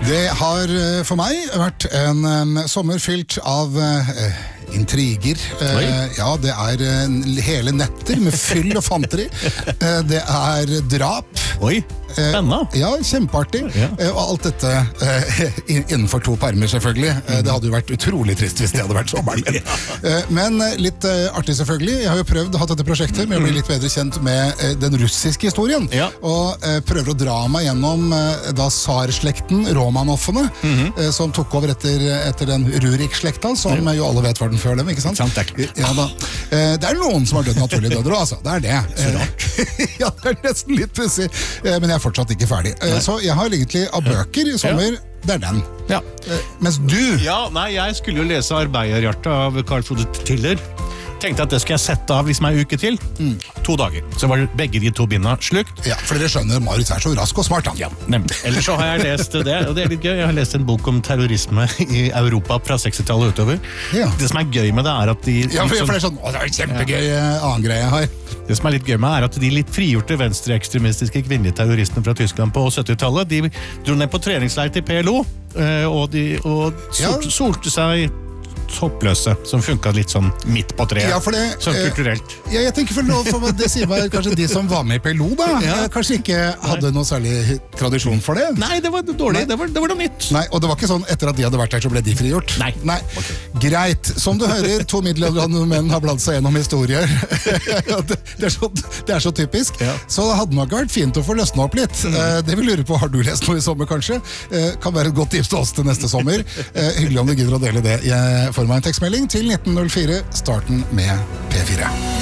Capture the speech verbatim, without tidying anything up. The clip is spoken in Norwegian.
Det har eh, for meg vært en um, sommer fylt av eh, intriger. Eh, ja, det er eh, hele netter med fyll og fanteri. Eh, det er drap. Oi, spennende. Eh, ja, kjempeartig. Ja. Eh, og alt dette eh, innenfor to permer selvfølgelig. Eh, det hadde jo vært utrolig trist hvis det hadde vært sommeren min. Eh, men litt eh, artig selvfølgelig. Jeg har jo prøvd å ha dette prosjektet med å bli litt bedre kjent med eh, den russiske historien. Ja. Og eh, prøver å dra meg gjennom eh, da Tsar-slekten, Romanoffene, mm-hmm. eh, som tok over etter, etter den Rurik-slekta, som ja. jo alle vet var den før dem, ikke sant? Sant, det er klart. Ja, da. Eh, det er noen som har dødd naturlige døder, altså. Det er det. Så rart. Ja, det er nesten litt pussig. Eh, men jeg er fortsatt ikke ferdig. Eh, så jeg har egentlig av bøker i sommer, ja. det er den. Ja. Eh, mens du... Ja, nei, jeg skulle jo lese Arbeiderhjerte av Carl Frode Tiller. Tenkte at det skal jeg sette av liksom en uke til. Mm. To dager. Så var begge de to bindene slukt. Ja, for dere skjønner, Marius er så rask og smart, han. Ja, nemlig. Ellers så har jeg lest det, og det er litt gøy. Jeg har lest en bok om terrorisme i Europa fra sekstitallet og utover. Ja. Det som er gøy med det er at de... Ja, for, for det er sånn, å, det er en kjempegøy ja. annen greie jeg har. Det som er litt gøy med er at de litt frigjorte venstreekstremistiske kvinnelige terroristene fra Tyskland på syttitallet, de dro ned på treningsleir til P L O, og de og sol, ja. solte seg toppløse, som funket litt sånn midt på treet, ja, det, sånn kulturelt. Ja, jeg tenker for, noe, for det sier meg kanskje de som var med i P L O da, ja. kanskje ikke hadde noe særlig tradisjon for det. Nei, det var dårlig, det var, det var noe nytt. Nei, og det var ikke sånn etter at de hadde vært her så ble de frigjort. Nei. Nei. Okay. Greit, som du hører, to middelaldrende menn har bladd seg gjennom historier. det, det, er så, det er så typisk. Ja. Så det hadde nok vært fint å få løsne opp litt. Mm. Uh, det vil lure på, har du lest noe i sommer kanskje? Uh, kan være et godt tips til oss til neste sommer. Uh, hyggelig om du gidder å dele det. Jeg får meg en tekstmelding til nitten null fire, starten med P fire.